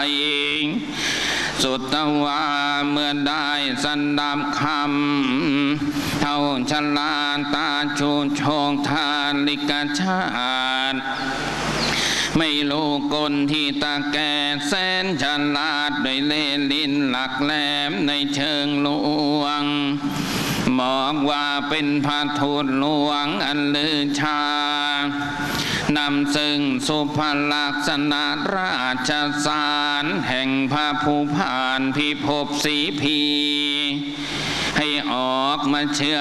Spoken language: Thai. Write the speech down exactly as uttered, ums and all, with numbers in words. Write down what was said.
สุตวาเมื่อได้สันดับคำเท่าชลาตาชูชงทานลิกชาติไม่รู้กลที่ตาแก่แสนฉลาดโดยเล่ลิ้นหลักแหลมในเชิงลวงบอกว่าเป็นพระทูตหลวงอันลือชานำซึ่งสุภลักษณะราชสารแห่งพระผู้ผ่านพิภพสีพีให้ออกมาเชื่อ